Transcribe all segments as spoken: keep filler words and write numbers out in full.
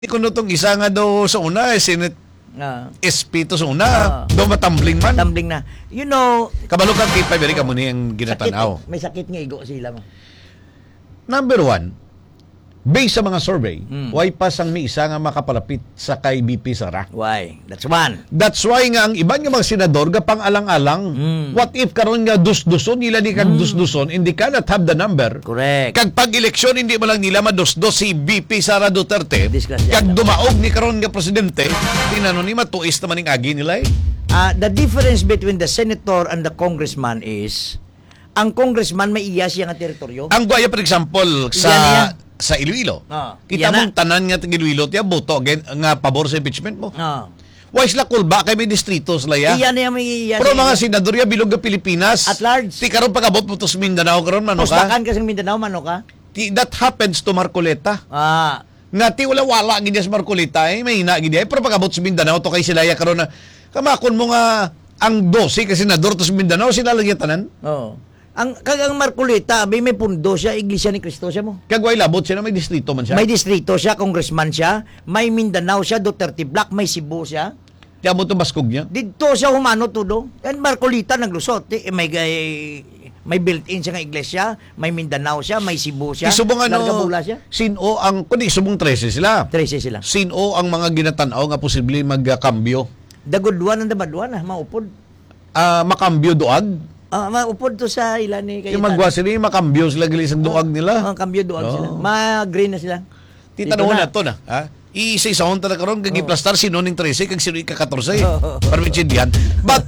Kuno tong isa nga daw sa una, eh, Senate Ah. S P to sa una, Ah. daw matambling man. Tumbling na. You know, Kabalo kang K five, beri ka mo niyang sakit, ginatanaw. may sakit nga igo sila mo. Number one, based sa mga survey, Mm. why pa sang may isa nga makapalapit sa kay B P Sara. Why? That's one. That's why nga ang iban nga mga senador gapang alang-alang, Mm. what if karon nga dus-duson nila ni kag dus-duson, hindi ka not have the number. Correct. Kag pag-eleksyon hindi mo lang nila madus-dos si B P Sara Duterte. Disgrasya Kag naman. dumaog ni karon nga presidente, tinano ni matuis naman ning agi nila eh. Ah, the difference between the senator and the congressman is, ang congressman may iya siya nga teritoryo. Ang guaya, for example, sa Iyan niya. sa Iloilo. Ah, Kita iyan mong na. tanan nga tag Iloilo, tiya boto again nga pabor sa impeachment mo. Ah. Why sila kulba kay may distrito sila ya? Iya na yung may iya. Pero siya. mga senador ya bilog nga Pilipinas. At large. Ti karon pagabot mo to sa Mindanao karon mano ka? Pustakan kasing Mindanao, mano ka? Ti, that happens to Marcoleta. Ah. Nga ti wala wala gid sa Marcoleta eh, may hina gid eh. Pero pagabot sa Mindanao to kay sila ya karon na kamakon mo nga ang twelve ka senador to sa Mindanao sila lang tanan. Oo. Ang kagang Marcoleta, may may pundo siya, Iglesia ni Cristo siya mo. Kagway labot siya na may distrito man siya. May distrito siya, congressman siya, may Mindanao siya, Duterte Black, may Cebu siya. Tiya mo to baskog niya. Dito siya humano tudo. And Marcolita naglusot, eh, may gay, may built-in siya nga iglesia, may Mindanao siya, may Cebu siya. Isubong ano, Larga Bula siya. sino ang, kundi subong thirteen sila. Trece sila. Sino ang mga ginatanaw nga posible magkambyo? Dagudwan ang dabadwan ah, maupod. Ah, makambyo doag? Ah, maupod to sa ilan ni Yung magwa sila, makambyo sila gali sa doag nila. Ah, kambyo doon Oo. sila. Ma-green na sila. Titanong Dito na to na, ha? Iisa sa honta na karon kag iplastar sino ning thirteen kag sino ika fourteen. Oo. Para maintindihan. But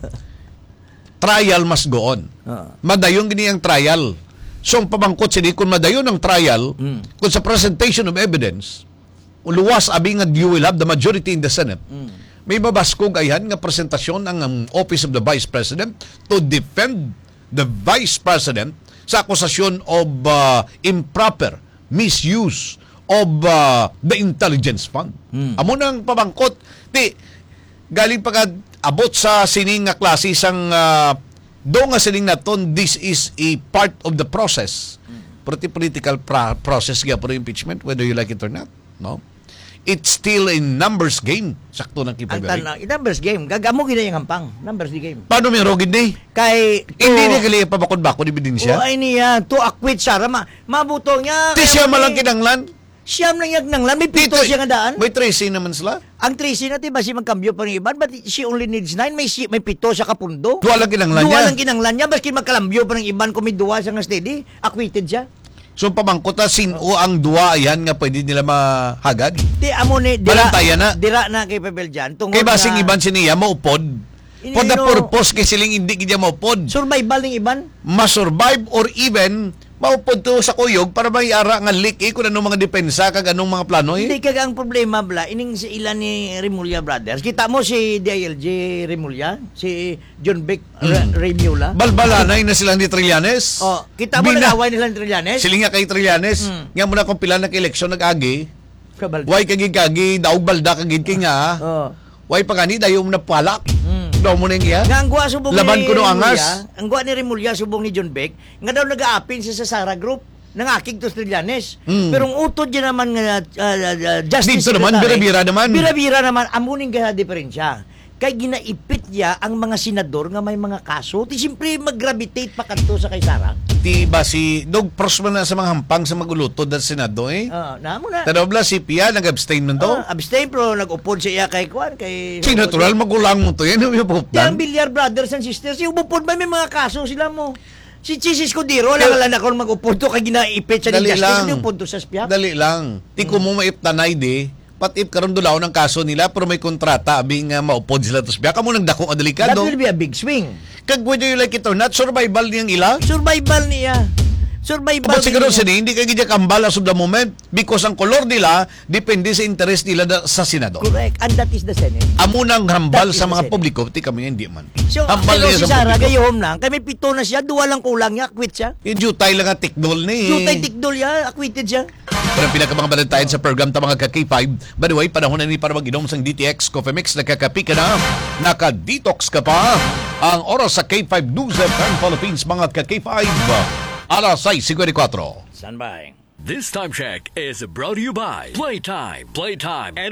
trial must go on. Oo. Madayon gini ang trial. So ang pamangkot sini kung madayon ang trial, Mm. kung sa presentation of evidence, luwas abi nga you will have the majority in the Senate. Mm. May mabaskog ayhan nga presentasyon ang um, Office of the Vice President to defend the Vice President sa akusasyon of uh, improper misuse of uh, the intelligence fund. Hmm. Amo nang pabangkot ti galing pagad abot sa sining nga klase sang uh, do nga sining naton, this is a part of the process. Pretty political pra- process nga for impeachment, whether you like it or not, no? It's still a numbers game. Sakto ng Ang kipagari. tanong, numbers game. Gagamo gina yung hampang. Numbers di game. Paano may rogid ni? Kay Hindi na gali pabakod-bakod ebidensya. O ay niya to acquit siya ma mabuto niya. Ti siya malang kinanglan. Siyam lang yag nang lan may pito Dito, siya nga daan. May tracing naman sila. Ang Tracy na ba si magkambyo pa ng iban, but she only needs nine, may si, may pito siya kapundo. Duwa lang kinanglan Duwa niya. lang kinanglan niya, baski magkalambyo pa ng iban kung may duwa siya nga steady, acquitted siya. So pamangkot na sino ang duwa yan nga pwede nila mahagad. Di amo ni dira, Balantayan na. dira na kay Pebel dyan. Tungod Kay basing na iban siniya maupod. Ini- For the no. purpose kay siling hindi kanya maupod. survival ng iban. Ma-survive or even maupod to sa kuyog para may ara nga leak eh kung anong mga depensa kag anong mga plano eh. Hindi kag ang problema bla, ining si ilan ni Remulla Brothers. Kita mo si D I L J Remulla, si John Beck Mm. Remulla. Balbalanay na silang di Trillanes. Oh, kita mo Bina- nag-away nila ng Trillanes? Siling nga kay Trillanes. Mm. Nga muna kung pila na eleksyon nag-agi. Kabal. Why kagig kagi daog balda kagid kay nga. Oh. Why pagani dayo mo na palak. Mm. Daw mo ning iya. Nga ang guwa subong Laban ni ko no Remulla, angas. ang guwa ni Remulla subong ni John Beck, nga daw nag-aapin siya sa Sara Group. Nangakig to Trillanes. Mm. Pero ang utod niya naman nga uh, uh, Justice Dito naman, Secretary, bira-bira naman. Bira-bira naman. Amuning kaya diferensya. Kay ginaipit niya ang mga senador nga may mga kaso. Ti siyempre mag-gravitate pa kanto sa kay Sara. Ti ba si Dog Prosman na sa mga hampang sa magulutod at Senado eh. Ah, namo na. Tanobla si Pia nag-abstain man to. Ah, abstain pero nag-upod siya kay Kwan kay Si natural magulang mo to yan. Yung Yang puplan. Villar brothers and sisters, si ubupod ba may mga kaso sila mo? Si Chisis Codiro lang lang ako mag-upod to kay ginaipit siya Dali ni Justice lang. ni upod to sa spiak. Dali lang. Ti ko mo maiptanay di. Patip karon dulaw ng kaso nila pero may kontrata abing uh, maupod sila to. Biya ka mo nagdako nga That delikado. will be a big swing. Kag whether you like it or not, survival niyang ila. Survival niya. Survival But siguro niya. sini hindi kay gidya kambal as of the moment because ang kolor nila depende sa interest nila da, sa Senado. Correct. And that is the Senate. Amo nang hambal That is sa the mga Senate. publiko, ti kami hindi man. So, Hambal pero niya si sa Sara, publiko. gayom lang. Kaya may pito na siya, duwa lang kulang niya, quit siya. Yung jutay lang nga tikdol ni. Tutay tikdol niya, acquitted siya. Pero ang pinakamang balantayan sa program ta mga ka-K five. By the way, panahon na ni para mag-inom sang D T X Coffee Mix. Nakakapi ka na. Naka-detox ka pa. Ang oras sa K five News F M Philippines mga ka-K five. Alas sais fifty-four. Standby. This time check is brought to you by Playtime. Playtime.